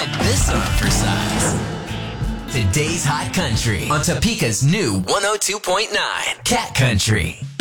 Try this on for size. Today's Hot Country on Topeka's new 102.9 Cat Country.